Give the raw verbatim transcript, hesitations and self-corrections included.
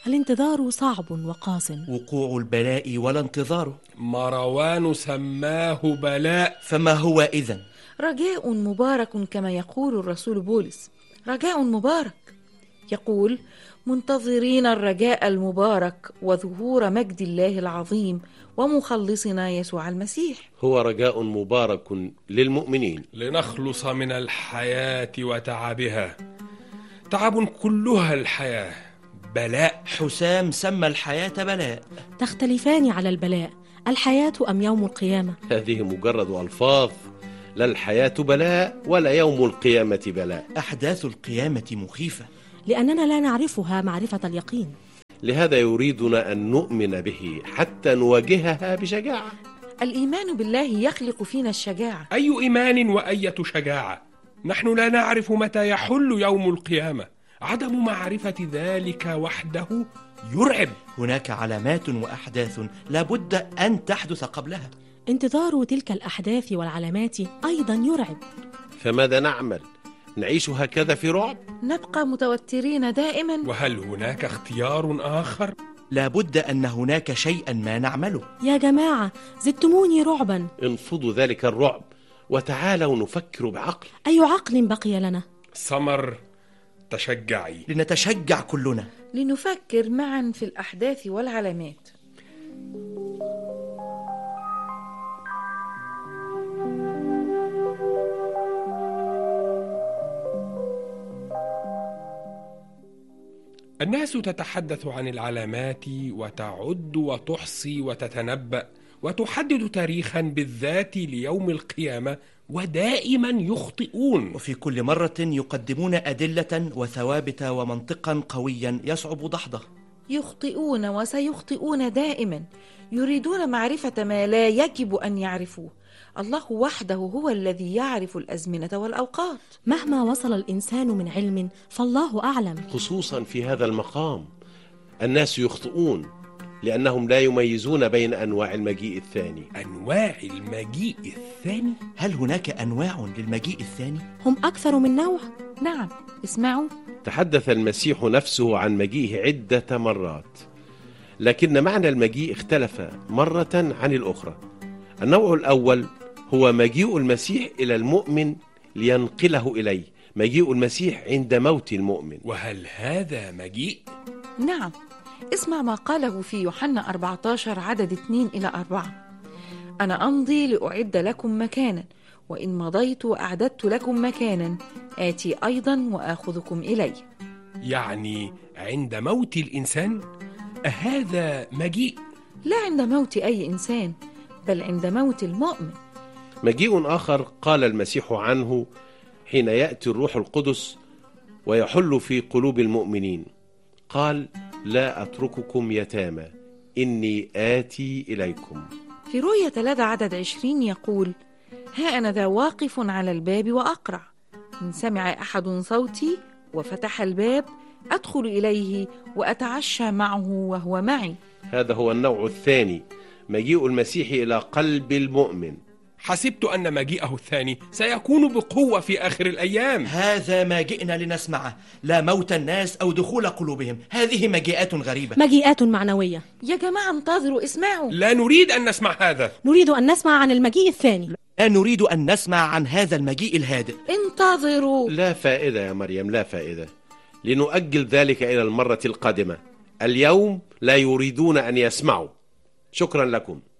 الانتظار صعب وقاس. وقوع البلاء ولا انتظاره. مروان سماه بلاء، فما هو إذن؟ رجاء مبارك كما يقول الرسول بولس، رجاء مبارك. يقول: منتظرين الرجاء المبارك وظهور مجد الله العظيم ومخلصنا يسوع المسيح. هو رجاء مبارك للمؤمنين، لنخلص من الحياة وتعبها. تعب كلها الحياة، بلاء. حسام سمى الحياة بلاء. تختلفان على البلاء، الحياة أم يوم القيامة؟ هذه مجرد ألفاظ، لا الحياة بلاء ولا يوم القيامة بلاء. أحداث القيامة مخيفة لأننا لا نعرفها معرفة اليقين، لهذا يريدنا أن نؤمن به حتى نواجهها بشجاعة. الإيمان بالله يخلق فينا الشجاعة. أي إيمان وأية شجاعة؟ نحن لا نعرف متى يحل يوم القيامة. عدم معرفة ذلك وحده يرعب. هناك علامات وأحداث لابد أن تحدث قبلها. انتظار تلك الأحداث والعلامات أيضا يرعب. فماذا نعمل؟ نعيش هكذا في رعب؟ نبقى متوترين دائما؟ وهل هناك اختيار آخر؟ لابد أن هناك شيئا ما نعمله. يا جماعة زدتموني رعبا. انفضوا ذلك الرعب وتعالوا نفكر بعقل. أي عقل بقي لنا؟ سمر، تشجعي. لنتشجع كلنا، لنفكر معا في الأحداث والعلامات. الناس تتحدث عن العلامات وتعد وتحصي وتتنبأ وتحدد تاريخا بالذات ليوم القيامة، ودائما يخطئون. وفي كل مرة يقدمون أدلة وثوابت ومنطقا قويا يصعب دحضه. يخطئون وسيخطئون دائما، يريدون معرفة ما لا يجب أن يعرفوه. الله وحده هو الذي يعرف الأزمنة والأوقات. مهما وصل الإنسان من علم فالله أعلم. خصوصا في هذا المقام الناس يخطئون لأنهم لا يميزون بين أنواع المجيء الثاني. أنواع المجيء الثاني؟ هل هناك أنواع للمجيء الثاني؟ هم أكثر من نوع؟ نعم، اسمعوا. تحدث المسيح نفسه عن مجيئه عدة مرات، لكن معنى المجيء اختلف مرة عن الأخرى. النوع الأول هو مجيء المسيح إلى المؤمن لينقله إليه، مجيء المسيح عند موت المؤمن. وهل هذا مجيء؟ نعم، اسمع ما قاله في يوحنا أربعة عشر عدد اثنين إلى أربعة: أنا أمضي لأعد لكم مكانا، وإن مضيت وأعددت لكم مكانا آتي أيضا وآخذكم إلي. يعني عند موت الإنسان؟ أهذا مجيء؟ لا عند موت أي إنسان، بل عند موت المؤمن. مجيء آخر قال المسيح عنه حين يأتي الروح القدس ويحل في قلوب المؤمنين، قال: لا أترككم يتامى، إني آتي إليكم. في رؤيا ثلاثة عدد عشرين يقول: ها أنا ذا واقف على الباب وأقرع، إن سمع أحد صوتي وفتح الباب أدخل إليه وأتعشى معه وهو معي. هذا هو النوع الثاني، مجيء المسيح إلى قلب المؤمن. حسبت أن مجيئه الثاني سيكون بقوة في آخر الأيام. هذا ما جئنا لنسمعه، لا موت الناس أو دخول قلوبهم. هذه مجيئات غريبة، مجيئات معنوية. يا جماعة انتظروا، اسمعوا. لا نريد أن نسمع هذا. نريد أن نسمع عن المجيء الثاني. لا نريد أن نسمع عن هذا المجيء الهادئ. انتظروا. لا فائدة يا مريم، لا فائدة. لنؤجل ذلك إلى المرة القادمة. اليوم لا يريدون أن يسمعوا. شكرا لكم.